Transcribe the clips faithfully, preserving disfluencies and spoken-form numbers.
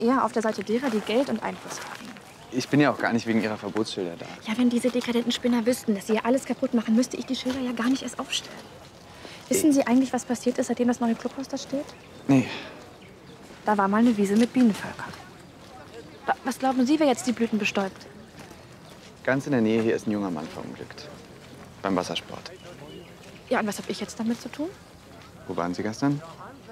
eher auf der Seite derer, die Geld und Einfluss haben. Ich bin ja auch gar nicht wegen Ihrer Verbotsschilder da. Ja, wenn diese dekadenten Spinner wüssten, dass sie hier alles kaputt machen, müsste ich die Schilder ja gar nicht erst aufstellen. Wissen Sie eigentlich, was passiert ist, seitdem das neue Clubhaus da steht? Nee. Da war mal eine Wiese mit Bienenvölkern. Wa- Was glauben Sie, wer jetzt die Blüten bestäubt? Ganz in der Nähe hier ist ein junger Mann verunglückt. Beim Wassersport. Ja, und was habe ich jetzt damit zu tun? Wo waren Sie gestern?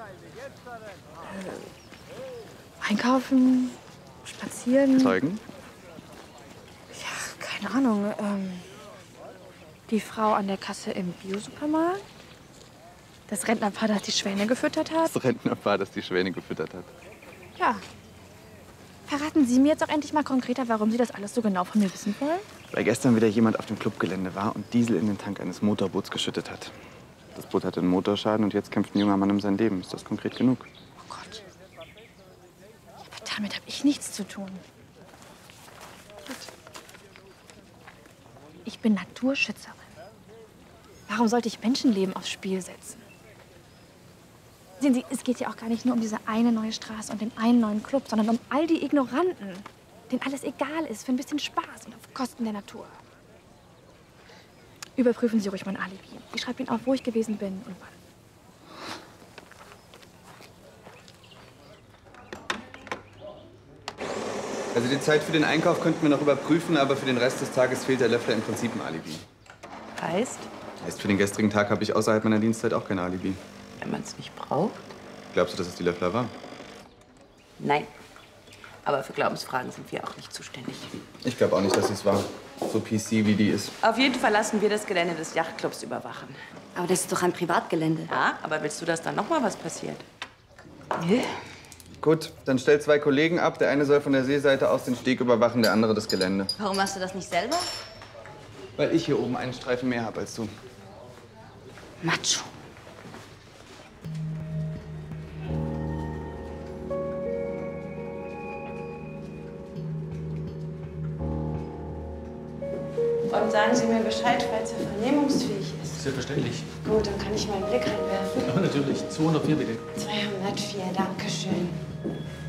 Einkaufen, spazieren. Zeugen? Ja, keine Ahnung. Ähm, die Frau an der Kasse im Biosupermarkt. Das Rentnerpaar, das die Schwäne gefüttert hat. Das Rentnerpaar, das die Schwäne gefüttert hat. Ja. Verraten Sie mir jetzt auch endlich mal konkreter, warum Sie das alles so genau von mir wissen wollen? Weil gestern wieder jemand auf dem Clubgelände war und Diesel in den Tank eines Motorboots geschüttet hat. Das Boot hatte einen Motorschaden und jetzt kämpft ein junger Mann um sein Leben. Ist das konkret genug? Oh Gott. Aber damit habe ich nichts zu tun. Ich bin Naturschützerin. Warum sollte ich Menschenleben aufs Spiel setzen? Sehen Sie, es geht ja auch gar nicht nur um diese eine neue Straße und den einen neuen Club, sondern um all die Ignoranten, denen alles egal ist für ein bisschen Spaß und auf Kosten der Natur. Überprüfen Sie ruhig mein Alibi. Ich schreibe Ihnen auf, wo ich gewesen bin und wann. Also die Zeit für den Einkauf könnten wir noch überprüfen, aber für den Rest des Tages fehlt der Löffler im Prinzip ein Alibi. Heißt, Heißt, für den gestrigen Tag habe ich außerhalb meiner Dienstzeit auch kein Alibi. wenn man es nicht braucht? Glaubst du, dass es die Löffler war? Nein. Aber für Glaubensfragen sind wir auch nicht zuständig. Ich glaube auch nicht, dass es war. So P C wie die ist. Auf jeden Fall lassen wir das Gelände des Yachtclubs überwachen. Aber das ist doch ein Privatgelände. Ja, aber willst du, dass da noch mal was passiert? Nö. Gut, dann stell zwei Kollegen ab. Der eine soll von der Seeseite aus den Steg überwachen, der andere das Gelände. Warum machst du das nicht selber? Weil ich hier oben einen Streifen mehr habe als du. Macho. Und sagen Sie mir Bescheid, falls er vernehmungsfähig ist. Selbstverständlich. Gut, dann kann ich mal einen Blick reinwerfen. Ja, natürlich. zweihundertvier bitte. zweihundertvier, danke schön.